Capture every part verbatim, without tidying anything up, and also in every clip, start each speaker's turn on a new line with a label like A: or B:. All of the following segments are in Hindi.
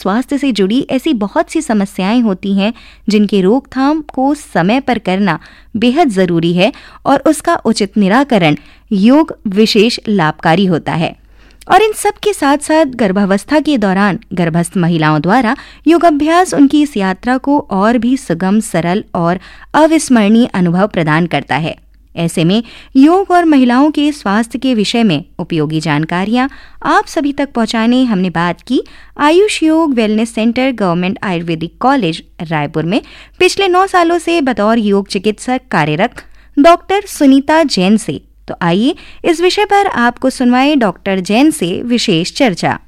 A: स्वास्थ्य से जुड़ी ऐसी बहुत सी समस्याएं होती हैं जिनके रोकथाम को समय पर करना बेहद ज़रूरी है और उसका उचित निराकरण योग विशेष लाभकारी होता है। और इन सब के साथ साथ गर्भावस्था के दौरान गर्भस्थ महिलाओं द्वारा योगाभ्यास उनकी इस यात्रा को और भी सुगम, सरल और अविस्मरणीय अनुभव प्रदान करता है। ऐसे में योग और महिलाओं के स्वास्थ्य के विषय में उपयोगी जानकारियां आप सभी तक पहुंचाने हमने बात की आयुष योग wellness centre government Ayurvedic college Raipur में पिछले नौ सालों से बतौर योग चिकित्सक कार्यरत डॉक्टर सुनीता जैन से। तो आइए इस विषय पर आपको सुनवाए डॉक्टर जैन से विशेष चर्चा।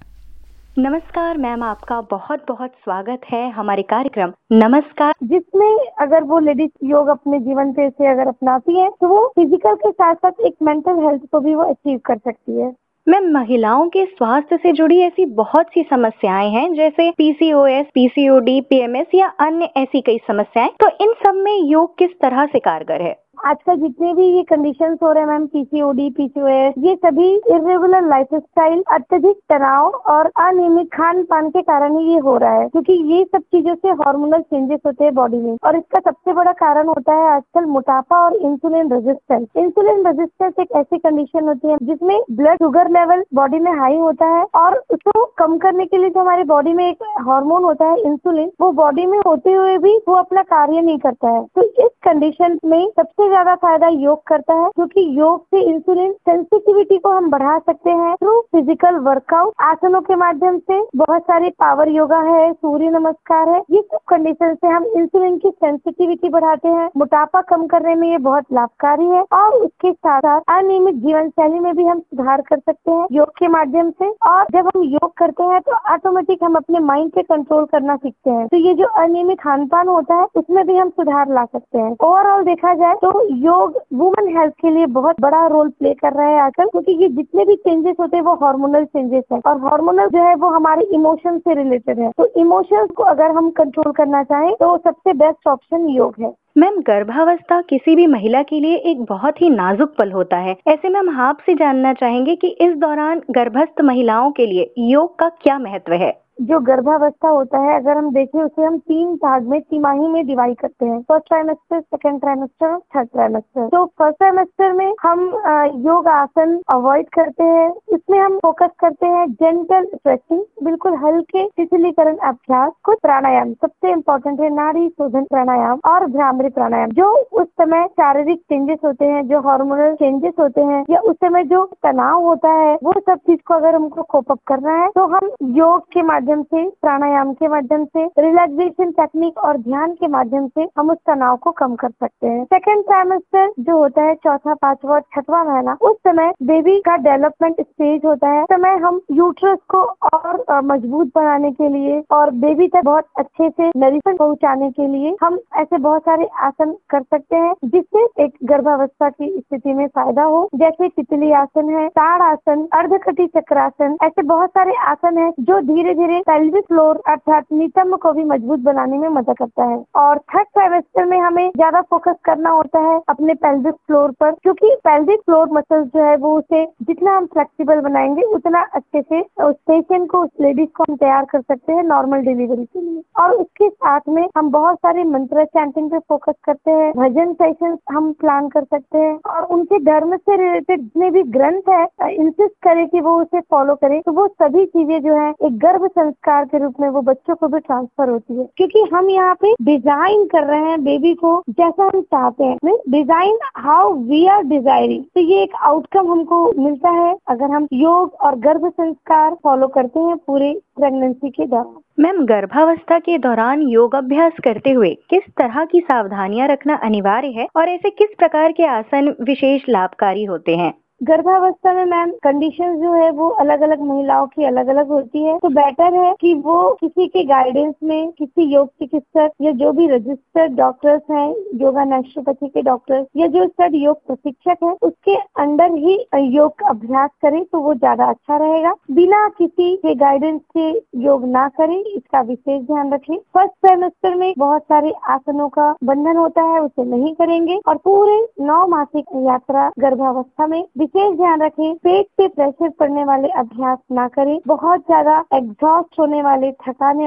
B: नमस्कार मैम, आपका बहुत बहुत स्वागत है हमारे कार्यक्रम नमस्कार,
C: जिसमें अगर वो लेडीज योग अपने जीवन पे से अगर अपनाती है तो वो फिजिकल के साथ साथ एक मेंटल हेल्थ को भी वो अचीव कर सकती है।
B: मैम, महिलाओं के स्वास्थ्य से जुड़ी ऐसी बहुत सी समस्याएं हैं जैसे पीसीओएस, पीसीओडी, पीएमएस या अन्य ऐसी कई समस्याएं, तो इन सब में योग किस तरह से कारगर है?
C: आजकल जितने भी ये कंडीशंस हो रहे हैं मैम, पीसीओडी, पीसीओएस, ये सभी इर्रेगुलर लाइफस्टाइल, अत्यधिक तनाव और अनियमित खान पान के कारण ही ये हो रहा है, क्योंकि ये सब चीजों से हार्मोनल चेंजेस होते हैं बॉडी में। और इसका सबसे बड़ा कारण होता है आजकल मोटापा और इंसुलिन रेजिस्टेंस। इंसुलिन रेजिस्टेंस एक ऐसी कंडीशन होती है जिसमें ब्लड शुगर लेवल बॉडी में हाई होता है और उसको कम करने के लिए जो हमारी बॉडी में एक हार्मोन होता है इंसुलिन, वो बॉडी में होते हुए भी वो अपना कार्य नहीं करता है। तो इस कंडीशन में सबसे ज्यादा फायदा योग करता है, क्योंकि योग से इंसुलिन सेंसिटिविटी को हम बढ़ा सकते हैं थ्रू फिजिकल वर्कआउट, आसनों के माध्यम से। बहुत सारे पावर योगा है, सूर्य नमस्कार है, ये सब कंडीशन से हम इंसुलिन की सेंसिटिविटी बढ़ाते हैं। मोटापा कम करने में ये बहुत लाभकारी है और उसके साथ साथ अनियमित जीवन शैली में भी हम सुधार कर सकते हैं योग के माध्यम से। और जब हम योग करते हैं तो ऑटोमेटिक हम अपने माइंड पे कंट्रोल करना सीखते हैं, तो ये जो अनियमित खान पान होता है उसमें भी हम सुधार ला सकते हैं। ओवरऑल देखा जाए तो योग वुमेन हेल्थ के लिए बहुत बड़ा रोल प्ले कर रहा है आजकल, क्योंकि ये जितने भी चेंजेस होते हैं वो हार्मोनल चेंजेस है और हार्मोनल जो है वो हमारे इमोशन से रिलेटेड है। तो इमोशंस को अगर हम कंट्रोल करना चाहें तो सबसे बेस्ट ऑप्शन योग है।
B: मैम, गर्भावस्था किसी भी महिला के लिए एक बहुत ही नाजुक पल होता है। ऐसे में हम आपसे जानना चाहेंगे कि इस दौरान गर्भस्थ महिलाओं के लिए योग का क्या महत्व है?
C: जो गर्भावस्था होता है, अगर हम देखें उसे हम तीन भाग में तिमाही में डिवाइड करते हैं, फर्स्ट ट्राइमेस्टर, सेकंड ट्राइमेस्टर और थर्ड ट्राइमेस्टर। तो फर्स्ट ट्राइमेस्टर में हम योग आसन अवॉइड करते हैं, इसमें हम फोकस करते हैं जेंटल स्ट्रेचिंग, बिल्कुल हल्के शिथिलीकरण अभ्यास, कुछ प्राणायाम, सबसे इम्पोर्टेंट है नाड़ी शोधन प्राणायाम और भ्रामरी प्राणायाम। जो उस समय शारीरिक चेंजेस होते हैं, जो हार्मोनल चेंजेस होते हैं या उस समय जो तनाव होता है, वो सब चीज को अगर हमको कोप अप करना है तो हम योग के माध्यम से, प्राणायाम के माध्यम से, रिलैक्सेशन टेक्निक और ध्यान के माध्यम से हम उस तनाव को कम कर सकते हैं। सेकंड ट्राइमेस्टर जो होता है, चौथा, पांचवा और छठवां महीना, उस समय बेबी का डेवलपमेंट स्टेज होता है। उस समय हम यूट्रस को और मजबूत बनाने के लिए और बेबी तक बहुत अच्छे से नरिशन पहुंचाने के लिए हम ऐसे बहुत सारे आसन कर सकते हैं जिससे एक गर्भावस्था की स्थिति में फायदा हो, जैसे तितली आसन है, ताड़ आसन, अर्धकटी चक्रासन, ऐसे बहुत सारे आसन है जो धीरे धीरे पेल्विक फ्लोर अर्थात नितंब को भी मजबूत बनाने में मदद करता है। और थर्ड ट्राइमेस्टर में हमें ज्यादा फोकस करना होता है अपने पेल्विक फ्लोर पर, क्योंकि पेल्विक फ्लोर मसल्स जो है वो उसे जितना हम फ्लेक्सिबल बनाएंगे उतना अच्छे से उस पेशेंट को, उस लेडीज को हम तैयार कर सकते हैं नॉर्मल डिलीवरी के लिए। और उसके साथ में हम बहुत सारे मंत्र चैंटिंग पे फोकस करते हैं, भजन सेशन हम प्लान कर सकते हैं और उनके धर्म से रिलेटेड जितने भी ग्रंथ है इंसिस्ट करें कि वो उसे फॉलो करें, तो वो सभी चीजें जो है एक गर्भ संस्कार के रूप में वो बच्चों को भी ट्रांसफर होती है, क्योंकि हम यहाँ पे डिजाइन कर रहे हैं बेबी को जैसा हम चाहते हैं, design how we are desiring. तो ये एक आउटकम हमको मिलता है अगर हम योग और गर्भ संस्कार फॉलो करते हैं पूरे प्रेगनेंसी के दौरान।
B: मैम, गर्भावस्था के दौरान योग अभ्यास करते हुए किस तरह की सावधानियां रखना अनिवार्य है और ऐसे किस प्रकार के आसन विशेष लाभकारी होते हैं?
C: गर्भावस्था में मैम कंडीशन जो है वो अलग अलग महिलाओं की अलग अलग होती है, तो बेटर है कि वो किसी के गाइडेंस में, किसी योग चिकित्सक या जो भी रजिस्टर्ड डॉक्टर्स हैं, योगा नेचुरोपैथी के डॉक्टर्स या जो सर योग प्रशिक्षक है, उसके अंडर ही योग का अभ्यास करें तो वो ज्यादा अच्छा रहेगा। बिना किसी के गाइडेंस के योग ना करें, इसका विशेष ध्यान रखें। फर्स्ट ट्राइमेस्टर में बहुत सारे आसनों का बंधन होता है, उसे नहीं करेंगे और पूरे नौ मासिक यात्रा गर्भावस्था में विशेष ध्यान रखें, पेट पे प्रेशर पड़ने वाले अभ्यास ना करें, बहुत ज्यादा एग्जॉस्ट होने वाले, थकाने